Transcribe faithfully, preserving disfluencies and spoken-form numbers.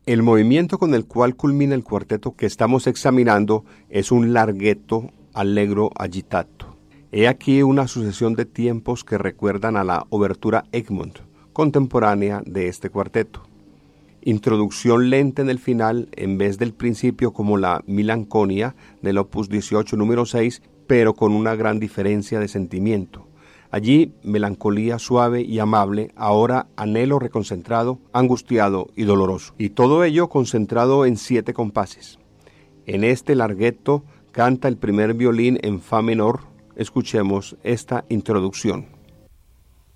El movimiento con el cual culmina el cuarteto que estamos examinando es un larghetto allegro agitato. He aquí una sucesión de tiempos que recuerdan a la obertura Egmont, contemporánea de este cuarteto. Introducción lenta en el final en vez del principio como la Melanconia del opus dieciocho número seis, pero con una gran diferencia de sentimiento. Allí melancolía suave y amable, ahora anhelo reconcentrado, angustiado y doloroso. Y todo ello concentrado en siete compases. En este larghetto canta el primer violín en fa menor. Escuchemos esta introducción.